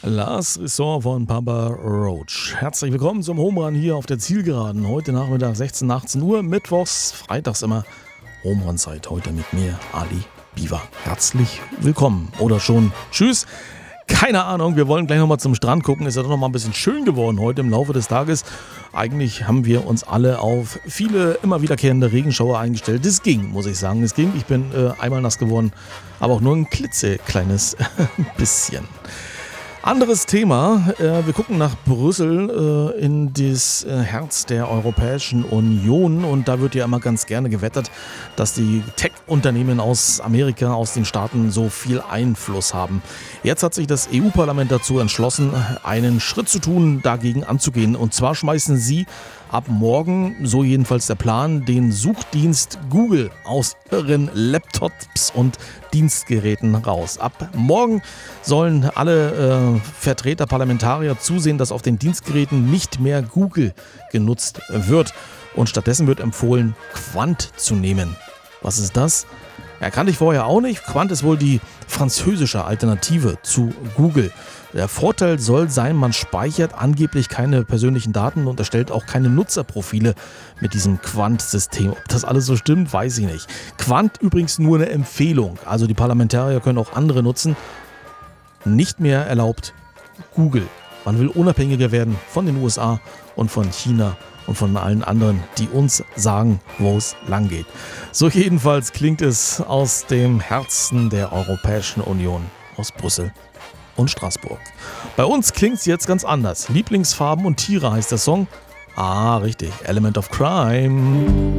Last Resort von Papa Roach. Herzlich willkommen zum Home Run hier auf der Zielgeraden. Heute Nachmittag 16, 18 Uhr, mittwochs, freitags immer Home Run Zeit. Heute mit mir, Ali Biwa. Herzlich willkommen. Oder schon tschüss. Keine Ahnung, wir wollen gleich nochmal zum Strand gucken. Ist ja doch nochmal ein bisschen schön geworden heute im Laufe des Tages. Eigentlich haben wir uns alle auf viele immer wiederkehrende Regenschauer eingestellt. Das ging, muss ich sagen. Es ging. Ich bin einmal nass geworden, aber auch nur ein klitzekleines bisschen. Anderes Thema, wir gucken nach Brüssel in das Herz der Europäischen Union und da wird ja immer ganz gerne gewettert, dass die Tech-Unternehmen aus Amerika, aus den Staaten so viel Einfluss haben. Jetzt hat sich das EU-Parlament dazu entschlossen, einen Schritt zu tun, dagegen anzugehen. Und zwar schmeißen sie ab morgen, so jedenfalls der Plan, den Suchdienst Google aus ihren Laptops und Dienstgeräten raus. Ab morgen sollen alle Vertreter, Parlamentarier zusehen, dass auf den Dienstgeräten nicht mehr Google genutzt wird. Und stattdessen wird empfohlen, Qwant zu nehmen. Was ist das? Ja, kannte ich vorher auch nicht. Qwant ist wohl die französische Alternative zu Google. Der Vorteil soll sein, man speichert angeblich keine persönlichen Daten und erstellt auch keine Nutzerprofile mit diesem Qwant-System. Ob das alles so stimmt, weiß ich nicht. Qwant übrigens nur eine Empfehlung. Also die Parlamentarier können auch andere nutzen. Nicht mehr erlaubt Google. Man will unabhängiger werden von den USA und von China und von allen anderen, die uns sagen, wo es lang geht. So jedenfalls klingt es aus dem Herzen der Europäischen Union, aus Brüssel und Straßburg. Bei uns klingt es jetzt ganz anders. Lieblingsfarben und Tiere heißt der Song. Ah, richtig. Element of Crime.